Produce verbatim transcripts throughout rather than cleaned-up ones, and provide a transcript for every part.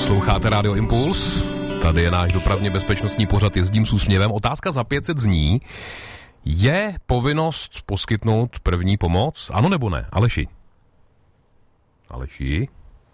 Posloucháte Rádio Impuls, tady je náš dopravně bezpečnostní pořad Jezdím s úsměvem. Otázka za pět set zní, je povinnost poskytnout první pomoc, ano nebo ne? Aleši? Aleši?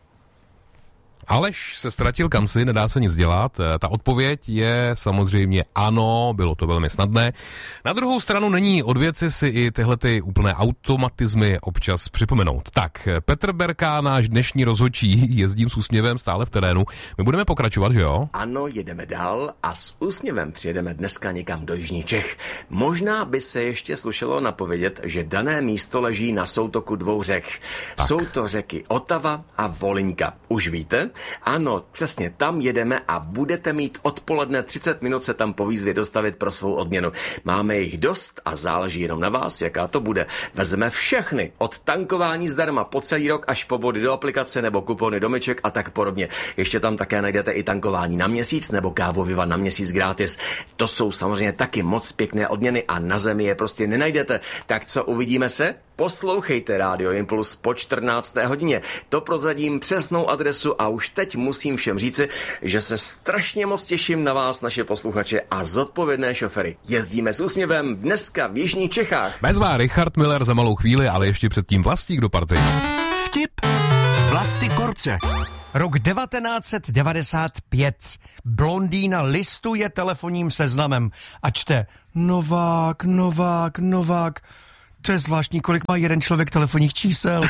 Aleš se ztratil, kam si, nedá se nic dělat. Ta odpověď je samozřejmě ano, bylo to velmi snadné. Na druhou stranu není od věci si i tyhle ty úplné automatizmy občas připomenout. Tak, Petr Berka, náš dnešní rozhodčí, Jezdím s úsměvem stále v terénu. My budeme pokračovat, že jo? Ano, jedeme dál a s úsměvem přijedeme dneska někam do jižních Čech. Možná by se ještě slušelo napovědět, že dané místo leží na soutoku dvou řek. Tak. Jsou to řeky Otava a Volyňka. Už víte? Ano, přesně tam jedeme a budete mít odpoledne třicet minut se tam po výzvě dostavit pro svou odměnu. Máme jich dost a záleží jenom na vás, jaká to bude. Vezmeme všechny, od tankování zdarma po celý rok až po body do aplikace nebo kupony domeček a tak podobně. Ještě tam také najdete i tankování na měsíc nebo kávu Viva na měsíc gratis. To jsou samozřejmě taky moc pěkné odměny a na zemi je prostě nenajdete. Tak co, uvidíme se? Poslouchejte Rádio Impuls po čtrnácté hodině. To prozradím přesnou adresu a už teď musím všem říci, že se strašně moc těším na vás, naše posluchače a zodpovědné šofery. Jezdíme s úsměvem dneska v jižních Čechách. Bezvá Richard Miller za malou chvíli, ale ještě předtím Vlastík do party. Vtip Vlasty Korce. Rok devatenáct set devadesát pět. Blondýna listuje telefonním seznamem a čte Novák, Novák, Novák. To je zvláštní, kolik má jeden člověk telefonních čísel.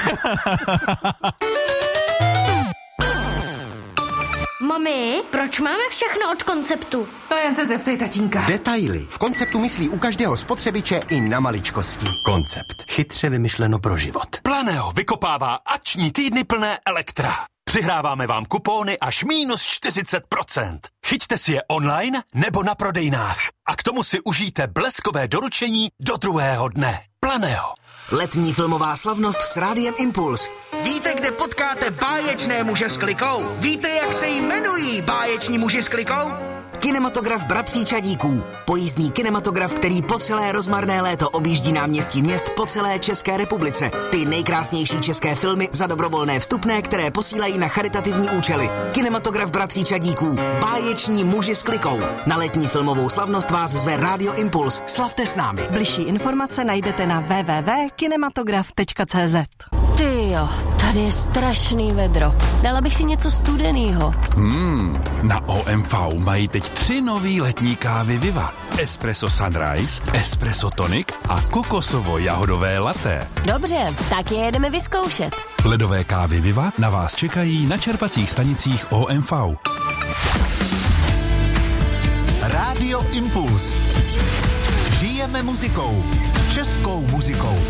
Mami, proč máme všechno od Konceptu? To jen se zeptej tatínka. Detaily. V Konceptu myslí u každého spotřebiče i na maličkosti. Koncept. Chytře vymyšleno pro život. Planeo vykopává akční týdny plné elektra. Přihráváme vám kupóny až minus čtyřicet procent. Chyťte si je online nebo na prodejnách. A k tomu si užijte bleskové doručení do druhého dne. Planeo. Letní filmová slavnost s Rádiem Impuls. Víte, kde potkáte báječné muže s klikou? Víte, jak se jmenují báječní muži s klikou? Kinematograf Bratří Čadíků. Pojízdný kinematograf, který po celé rozmarné léto objíždí náměstí měst po celé České republice. Ty nejkrásnější české filmy za dobrovolné vstupné, které posílají na charitativní účely. Kinematograf Bratří Čadíků. Báječní muži s klikou. Na letní filmovou slavnost vás zve Rádio Impuls. Slavte s námi. Bližší informace najdete na w w w tečka kinematograf tečka c z. Ty jo, tady je strašný vedro. Dala bych si něco studenýho. Hmm, na O M V mají teď tři nový letní kávy Viva. Espresso Sunrise, Espresso Tonic a kokosovo-jahodové latte. Dobře, tak je jedeme vyzkoušet. Ledové kávy Viva na vás čekají na čerpacích stanicích O M V. Rádio Impuls. Žijeme muzikou. Českou muzikou.